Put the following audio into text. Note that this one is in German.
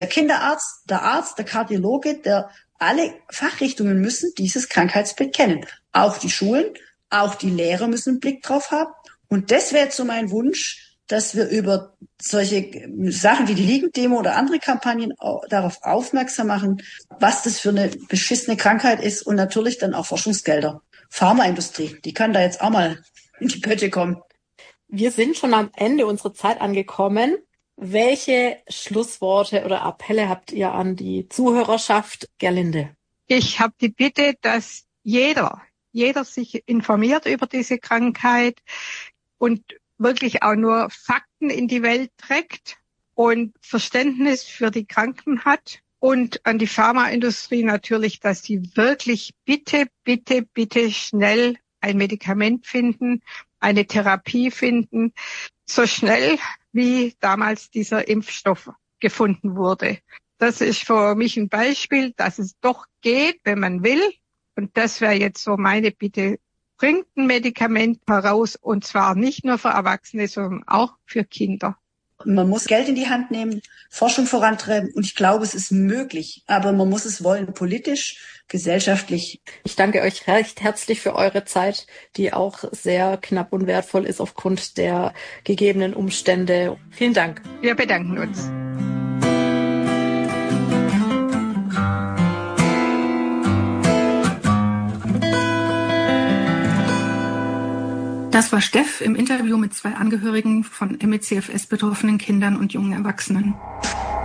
Der Kinderarzt, der Arzt, der Kardiologe, alle Fachrichtungen müssen dieses Krankheitsbild kennen. Auch die Schulen, auch die Lehrer müssen einen Blick drauf haben. Und das wäre jetzt so mein Wunsch, dass wir über solche Sachen wie die Liegen-Demo oder andere Kampagnen darauf aufmerksam machen, was das für eine beschissene Krankheit ist und natürlich dann auch Forschungsgelder. Pharmaindustrie, die kann da jetzt auch mal in die Pötte kommen. Wir sind schon am Ende unserer Zeit angekommen. Welche Schlussworte oder Appelle habt ihr an die Zuhörerschaft, Gerlinde? Ich habe die Bitte, dass jeder sich informiert über diese Krankheit und wirklich auch nur Fakten in die Welt trägt und Verständnis für die Kranken hat. Und an die Pharmaindustrie natürlich, dass sie wirklich bitte schnell ein Medikament finden, eine Therapie finden, so schnell wie damals dieser Impfstoff gefunden wurde. Das ist für mich ein Beispiel, dass es doch geht, wenn man will. Und das wäre jetzt so meine Bitte. Bringt ein Medikament heraus, und zwar nicht nur für Erwachsene, sondern auch für Kinder. Man muss Geld in die Hand nehmen, Forschung vorantreiben und ich glaube, es ist möglich, aber man muss es wollen, politisch, gesellschaftlich. Ich danke euch recht herzlich für eure Zeit, die auch sehr knapp und wertvoll ist aufgrund der gegebenen Umstände. Vielen Dank. Wir bedanken uns. Das war Steff im Interview mit 2 Angehörigen von ME/CFS betroffenen Kindern und jungen Erwachsenen.